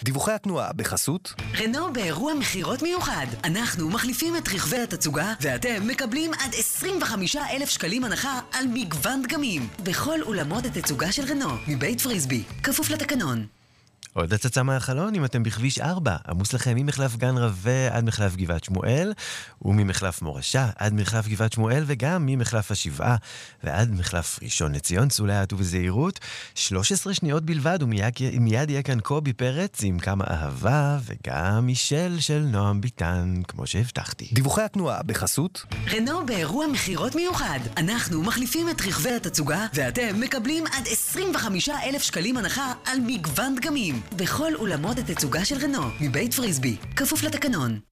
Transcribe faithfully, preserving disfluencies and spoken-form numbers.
דיווחי התנועה בחסות רנו באירוע מחירות מיוחד. אנחנו מחליפים את רכבי התצוגה ואתם מקבלים עד עשרים וחמישה אלף שקלים הנחה על מגוון דגמים בכל אולמות התצוגה של רנו מבית פריסבי, כפוף לתקנון. עוד הצצה מהחלון, אם אתם בכביש ארבע, עמוס לכם ממחלף גן רווה עד מחלף גבעת שמואל, וממחלף מורשה עד מחלף גבעת שמואל, וגם ממחלף השבעה ועד מחלף ראשון לציון. סעו לאט ובזהירות, שלוש עשרה שניות בלבד, ומיד יהיה כאן קובי פרץ עם כמה אהבה, וגם מישל של נועם ביטן, כמו שהבטחתי. דיווחי התנועה בחסות רנו באירוע מחירות מיוחד. אנחנו מחליפים את רכבי התצוגה ואתם מקבלים עד עשרים וחמישה אלף שקלים הנחה על מגוון דגמים בכל אולמות התצוגה של רנו מבית פריסבי, כפוף לתקנון.